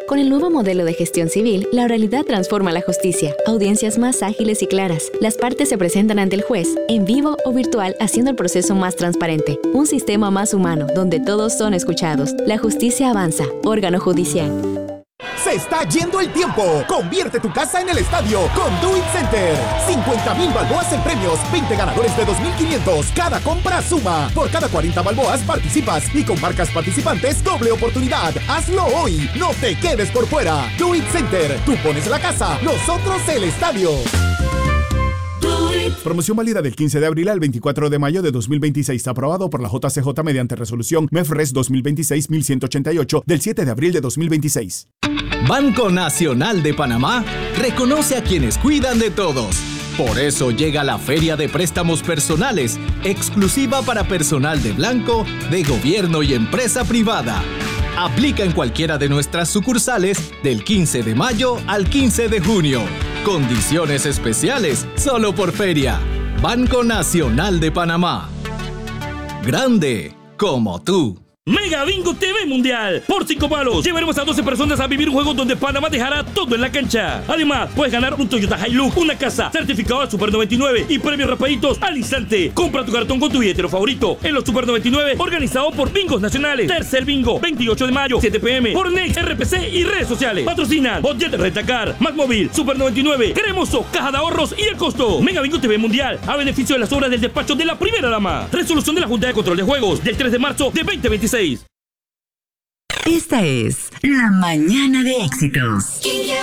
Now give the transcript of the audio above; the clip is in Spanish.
Con el nuevo modelo de gestión civil, la oralidad transforma la justicia. Audiencias más ágiles y claras. Las partes se presentan ante el juez, en vivo o virtual, haciendo el proceso más transparente. Un sistema más humano, donde todos son escuchados. La justicia avanza. Órgano judicial. Se está yendo el tiempo. Convierte tu casa en el estadio con Do It Center. 50,000 balboas en premios, 20 ganadores de 2,500. Cada compra suma. Por cada 40 balboas participas y con marcas participantes doble oportunidad. Hazlo hoy. No te quedes por fuera. Do It Center. Tú pones la casa, nosotros el estadio. Promoción válida del 15 de abril al 24 de mayo de 2026. Aprobado por la JCJ mediante resolución MEFRES 2026-1188 del 7 de abril de 2026. Banco Nacional de Panamá reconoce a quienes cuidan de todos. Por eso llega la Feria de Préstamos Personales, exclusiva para personal de blanco, de gobierno y empresa privada. Aplica en cualquiera de nuestras sucursales del 15 de mayo al 15 de junio. Condiciones especiales solo por feria. Banco Nacional de Panamá. Grande como tú. Mega Bingo TV Mundial. Por 5 palos, llevaremos a 12 personas a vivir un juego donde Panamá dejará todo en la cancha. Además, puedes ganar un Toyota Hilux, una casa, certificado al Super 99 y premios rapaditos al instante. Compra tu cartón con tu billetero favorito en los Super 99, organizado por Bingos Nacionales. Tercer Bingo, 28 de mayo, 7 p.m. por Next, RPC y redes sociales. Patrocinan Budget Rentacar, Macmóvil, Super 99, Cremoso, Caja de Ahorros y El Costo. Mega Bingo TV Mundial, a beneficio de las obras del despacho de la primera dama. Resolución de la Junta de Control de Juegos del 3 de marzo de 2026. Esta es La Mañana de Éxitos.